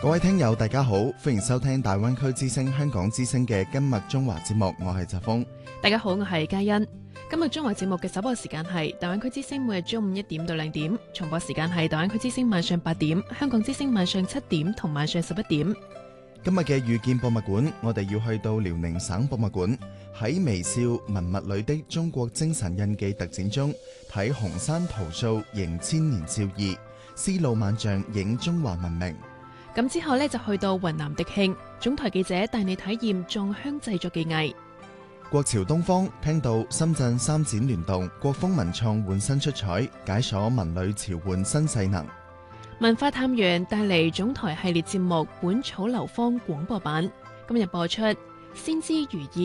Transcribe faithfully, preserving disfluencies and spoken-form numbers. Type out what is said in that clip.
各位聽友大家好，歡迎收聽大灣區之聲香港之聲嘅今日中華節目，我係澤峰。 大家好，我係嘉欣。今日中華節目嘅首播時間係大灣區之聲每日中午一點到兩點，重播時間係大灣區之聲晚上八點、香港之聲晚上七點同晚上十一點。 今日嘅遇見博物館，我哋要去到遼寧省博物館，喺微笑文物裏的中國精神印記特展中，睇紅山桃塑迎千年少意，絲路萬象映中華文明。 咁之後呢，就去到雲南迪慶，總台記者帶你體驗藏香製作技藝。 國潮東方聽到深圳三展聯動，國風文創換新出彩，解鎖文旅潮換新勢能。 文化探源帶嚟總台系列節目《本草流芳》廣播版，今日播出先知如意。